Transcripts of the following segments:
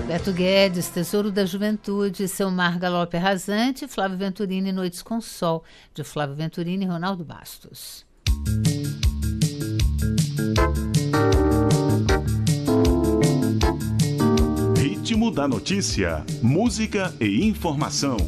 Beto Guedes, Tesouro da Juventude, Seu Mar Galope Rasante, Flávio Venturini, Noites com Sol, de Flávio Venturini e Ronaldo Bastos. Ritmo da notícia, música e informação.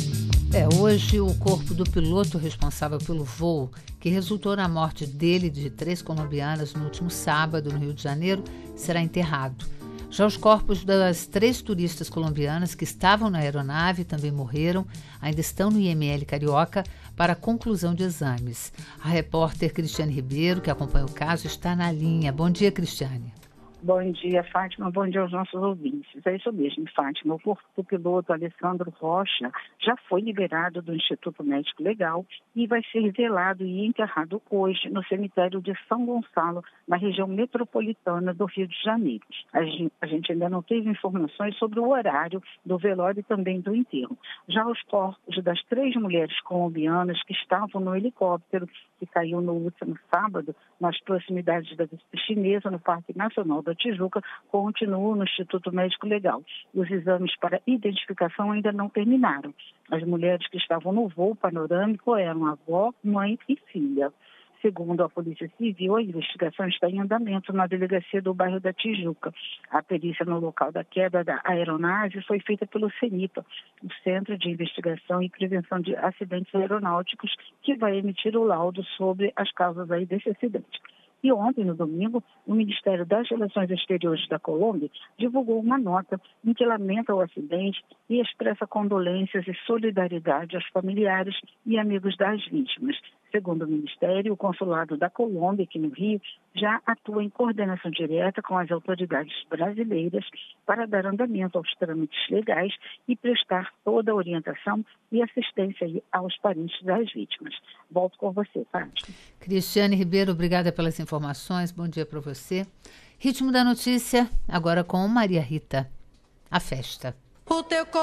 Hoje o corpo do piloto responsável pelo voo, que resultou na morte dele e de 3 colombianas no último sábado no Rio de Janeiro, será enterrado. Já os corpos das 3 turistas colombianas que estavam na aeronave e também morreram, ainda estão no IML Carioca para a conclusão de exames. A repórter Cristiane Ribeiro, que acompanha o caso, está na linha. Bom dia, Cristiane. Bom dia, Fátima. Bom dia aos nossos ouvintes. É isso mesmo, Fátima. O corpo do piloto Alessandro Rocha já foi liberado do Instituto Médico Legal e vai ser velado e enterrado hoje no cemitério de São Gonçalo, na região metropolitana do Rio de Janeiro. A gente ainda não teve informações sobre o horário do velório e também do enterro. Já os corpos das 3 mulheres colombianas que estavam no helicóptero que caiu no último sábado nas proximidades da vista chinesa, no Parque Nacional da Tijuca, continuam no Instituto Médico Legal. Os exames para identificação ainda não terminaram. As mulheres que estavam no voo panorâmico eram avó, mãe e filha. Segundo a Polícia Civil, a investigação está em andamento na delegacia do bairro da Tijuca. A perícia no local da queda da aeronave foi feita pelo CENIPA, o Centro de Investigação e Prevenção de Acidentes Aeronáuticos, que vai emitir o laudo sobre as causas aí desse acidente. E ontem, no domingo, o Ministério das Relações Exteriores da Colômbia divulgou uma nota em que lamenta o acidente e expressa condolências e solidariedade aos familiares e amigos das vítimas. Segundo o Ministério, o Consulado da Colômbia, aqui no Rio, já atua em coordenação direta com as autoridades brasileiras para dar andamento aos trâmites legais e prestar toda a orientação e assistência aos parentes das vítimas. Volto com você, Fátima. Cristiane Ribeiro, obrigada pelas informações. Bom dia para você. Ritmo da notícia, agora com Maria Rita. A festa.